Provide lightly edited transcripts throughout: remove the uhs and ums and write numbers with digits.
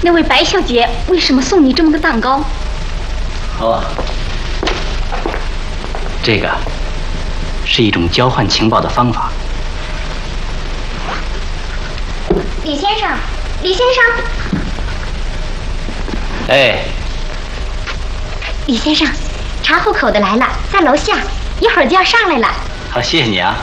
那位白小姐为什么送你这么个蛋糕？ 哦，这个是一种交换情报的方法。 李先生，李先生。 哎， 李先生，查户口的来了，在楼下，一会儿就要上来了。 好，谢谢你啊。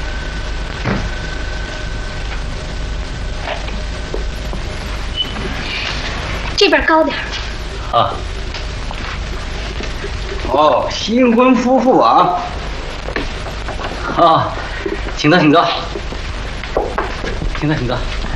这边高点。 啊。 哦，新婚夫妇啊。 哦，请坐，请坐，请坐，请坐。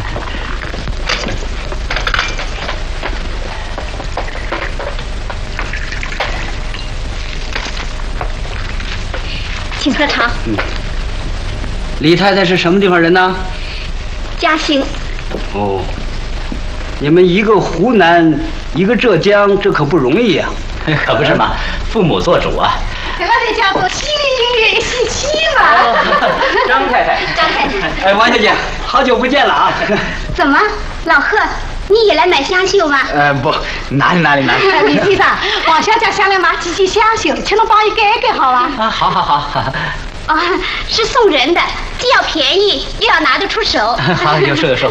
请喝茶。 李太太是什么地方人呢？ 嘉兴。 哦，你们一个湖南，一个浙江，这可不容易啊。 可不是嘛，父母做主啊。 这得叫做喜临人喜气嘛。 张太太， 张太太。 哎，王小姐，好久不见了啊。 怎么，老贺，你也来买香绣吗？ 不，哪里。 李先生，王小姐想来买几件香绣，请侬帮伊改好吧？ 啊，好。 啊，是送人的，既要便宜，又要拿得出手。 好，有说。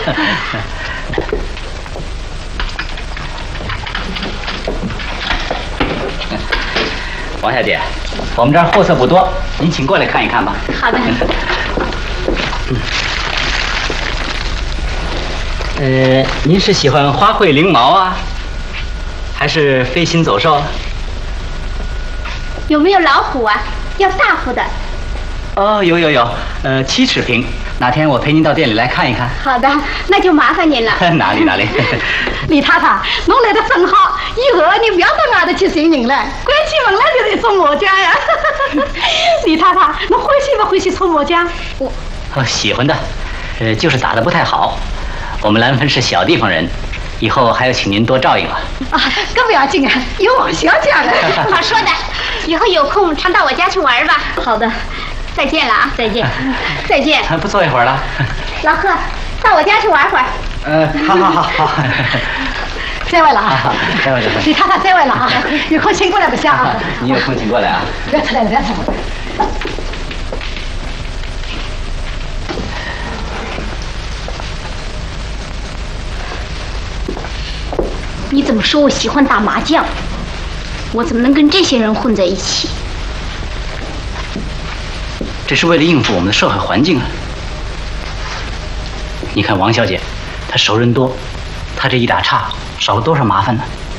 王小姐，我们这儿货色不多，您请过来看一看吧。 好的。 您是喜欢花卉翎毛啊，还是飞禽走兽？ 有没有老虎啊？要大幅的。 哦，有，7尺平。哪天我陪您到店里来看一看。 好的，那就麻烦您了。 哪里。 李太太，侬来的正好，以后你不要到外头去寻人了，关起门来就得搓麻将呀。李太太，侬欢喜不欢喜搓麻将？ 喜欢的，就是打得不太好。我们兰芬是小地方人，以后还要请您多照应了。 啊，更不要紧啊，有王小姐了。 好说的，以后有空常到我家去玩吧。 好的。 再见了啊！再见，再见。 不坐一会儿了。 老贺，到我家去玩会儿。 好。 再会了啊！ 再会。 李太太再会了啊！有空请过来不下啊！ 你有空请过来啊！ 不要出来了。 你怎么说我喜欢打麻将？我怎么能跟这些人混在一起？ 这是为了应付我们的社会环境啊！你看王小姐，她熟人多，她这一打岔，少了多少麻烦呢？